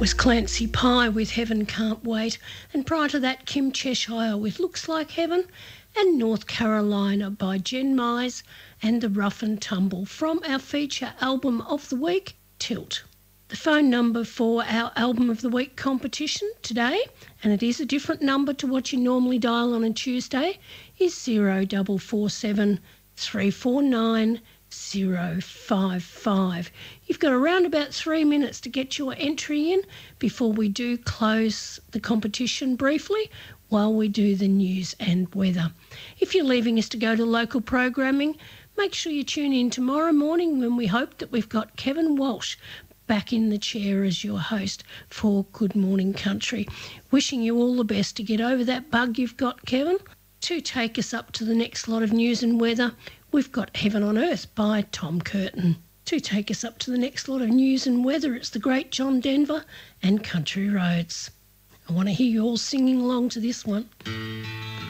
Was Clancy Pye with Heaven Can't Wait, and prior to that Kim Cheshire with Looks Like Heaven, and North Carolina by Jen Mize and the Rough and Tumble from our feature album of the week, Tilt. The phone number for our Album of the Week competition today, and it is a different number to what you normally dial on a Tuesday, is 0447 349 055. You've got around about 3 minutes to get your entry in before we do close the competition briefly while we do the news and weather. If you're leaving us to go to local programming, make sure you tune in tomorrow morning when we hope that we've got Kevin Walsh back in the chair as your host for Good Morning Country. Wishing you all the best to get over that bug you've got, Kevin. To take us up to the next lot of news and weather, we've got Heaven on Earth by Tom Curtin. To take us up to the next lot of news and weather, it's the great John Denver and Country Roads. I want to hear you all singing along to this one.